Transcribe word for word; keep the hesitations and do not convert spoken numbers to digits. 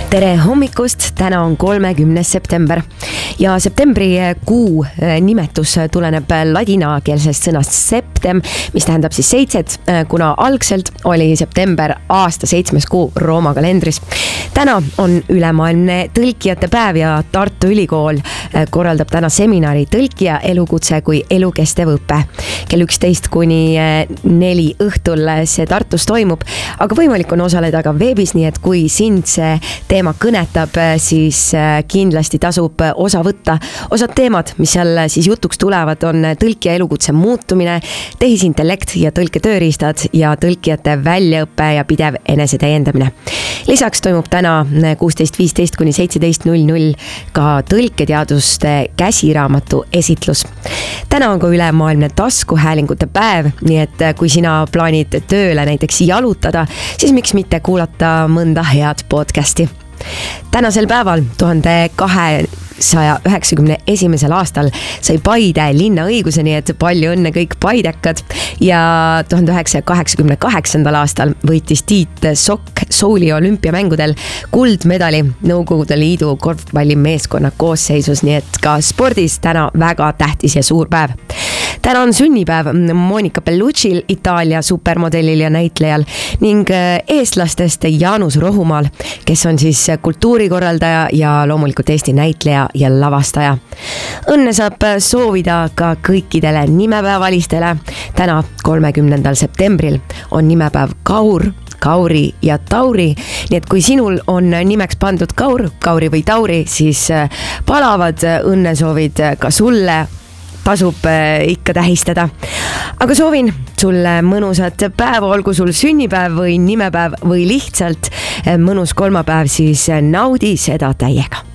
tere hommikust, täna on kolmekümnes september ja septembri kuu nimetus tuleneb ladinakeelsest sõnast septem, mis tähendab siis seitset, kuna algselt oli september aasta seitsmes kuu Rooma kalendris. Täna on ülemaailmne tõlkijate päev ja Tartu Ülikool korraldab täna seminari tõlkija elukutse kui elukestev õpe. Kell üksteist kuni neli õhtul see Tartus toimub, aga võimalik on osaleda ka veebis, nii et kui sind see teema kõnetab, siis kindlasti tasub osa võtta. Osad teemad, mis seal siis jutuks tulevad, on tõlkija elukutse muutumine, tehisintellekt ja tõlketööriistad ja tõlkijate väljaõpe ja pidev enesetäiendamine. Lisaks toimub täna kuusteist viisteist kuni seitseteist null null ka tõlketeaduste käsiraamatu esitlus. Täna on ka ülemaailmne taskuhäälingute päev, nii et kui sina plaanid tööle näiteks jalutada, siis miks mitte kuulata mõnda head podcasti. Tänasel päeval tuhande kahesaja üheksakümne esimesel aastal sai Paide linna õiguse, nii et palju õnne kõik paidekad, ja tuhande üheksasaja kaheksakümne kaheksandal aastal võitis Tiit Sokk Souli olümpiamängudel kuldmedali Nõukogude Liidu korvpallimeeskonna koosseisus, nii et ka spordis täna väga tähtis ja suur päev. Täna on sünnipäev Monica Bellucci'l, Itaalia supermodellil ja näitlejal, ning eestlastest Jaanus Rohumaal, kes on siis kultuurikorraldaja ja loomulikult Eesti näitleja ja lavastaja. Õnne saab soovida ka kõikidele nimepäevalistele. Täna kolmekümnendal septembril on nimepäev Kaur, Kauri ja Tauri, nii et kui sinul on nimeks pandud Kaur, Kauri või Tauri, siis palavad õnnesoovid ka sulle, tasub ikka tähistada. Aga soovin sulle mõnusat päeva, olgu sul sünnipäev või nimepäev või lihtsalt mõnus kolmapäev, siis naudi seda täiega.